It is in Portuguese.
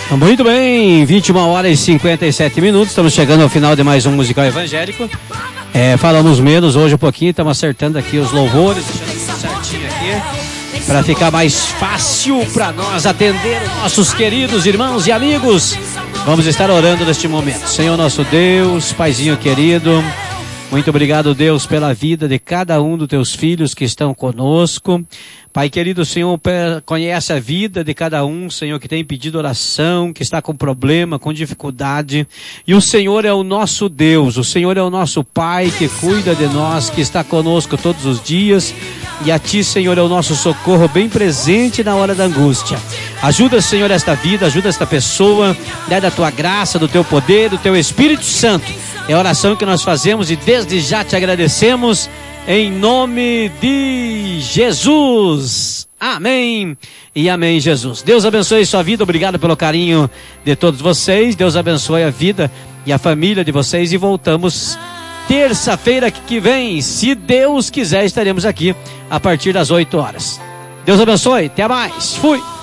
Muito bem, 21h57, estamos chegando ao final de mais um Musical Evangélico. Falamos menos hoje um pouquinho, estamos acertando aqui os louvores, deixando tudo certinho aqui, para ficar mais fácil para nós atender os nossos queridos irmãos e amigos. Vamos estar orando neste momento. Senhor nosso Deus, Paizinho querido, muito obrigado, Deus, pela vida de cada um dos teus filhos que estão conosco. Pai querido, o Senhor conhece a vida de cada um, Senhor, que tem pedido oração, que está com problema, com dificuldade. E o Senhor é o nosso Deus, o Senhor é o nosso Pai que cuida de nós, que está conosco todos os dias. E a Ti, Senhor, é o nosso socorro bem presente na hora da angústia. Ajuda, Senhor, esta vida, ajuda esta pessoa, dá da Tua graça, do Teu poder, do Teu Espírito Santo. É a oração que nós fazemos e desde já Te agradecemos. Em nome de Jesus. Amém e amém, Jesus. Deus abençoe sua vida. Obrigado pelo carinho de todos vocês. Deus abençoe a vida e a família de vocês. E voltamos terça-feira que vem. Se Deus quiser, estaremos aqui a partir das 8 horas. Deus abençoe. Até mais. Fui.